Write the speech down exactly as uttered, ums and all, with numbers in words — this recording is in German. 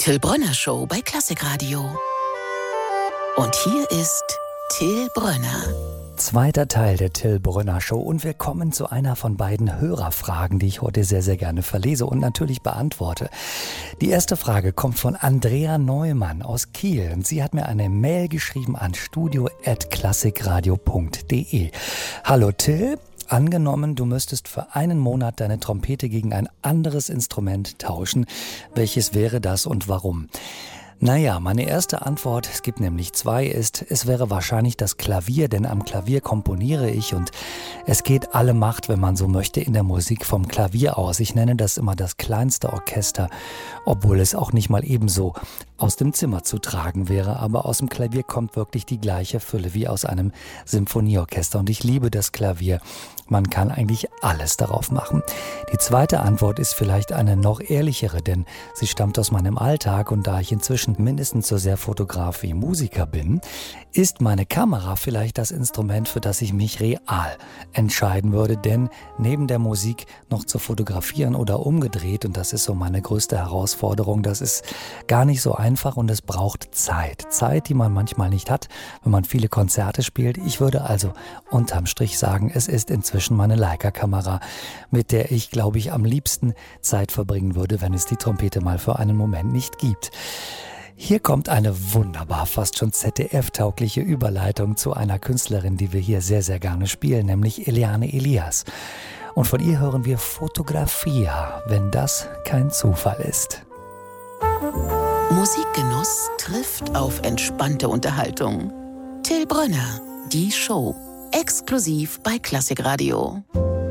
Till Brönner Show bei Klassikradio. Und hier ist Till Brönner. Zweiter Teil der Till Brönner Show und wir kommen zu einer von beiden Hörerfragen, die ich heute sehr, sehr gerne verlese und natürlich beantworte. Die erste Frage kommt von Andrea Neumann aus Kiel und sie hat mir eine Mail geschrieben an studio at klassikradio punkt de. Hallo Till, angenommen, du müsstest für einen Monat deine Trompete gegen ein anderes Instrument tauschen. Welches wäre das und warum? Naja, meine erste Antwort, es gibt nämlich zwei, ist, es wäre wahrscheinlich das Klavier, denn am Klavier komponiere ich und es geht alle Macht, wenn man so möchte, in der Musik vom Klavier aus. Ich nenne das immer das kleinste Orchester, obwohl es auch nicht mal ebenso aus dem Zimmer zu tragen wäre, aber aus dem Klavier kommt wirklich die gleiche Fülle wie aus einem Symphonieorchester und ich liebe das Klavier. Man kann eigentlich alles darauf machen. Die zweite Antwort ist vielleicht eine noch ehrlichere, denn sie stammt aus meinem Alltag und da ich inzwischen mindestens so sehr Fotograf wie Musiker bin, ist meine Kamera vielleicht das Instrument, für das ich mich real entscheiden würde, denn neben der Musik noch zu fotografieren oder umgedreht, und das ist so meine größte Herausforderung, das ist gar nicht so einfach und es braucht Zeit. Zeit, die man manchmal nicht hat, wenn man viele Konzerte spielt. Ich würde also unterm Strich sagen, es ist inzwischen meine Leica-Kamera, mit der ich, glaube ich, am liebsten Zeit verbringen würde, wenn es die Trompete mal für einen Moment nicht gibt. Hier kommt eine wunderbar, fast schon Z D F-taugliche Überleitung zu einer Künstlerin, die wir hier sehr, sehr gerne spielen, nämlich Eliane Elias. Und von ihr hören wir Fotografia, wenn das kein Zufall ist. Musikgenuss trifft auf entspannte Unterhaltung. Till Brönner, die Show. Exklusiv bei Klassikradio.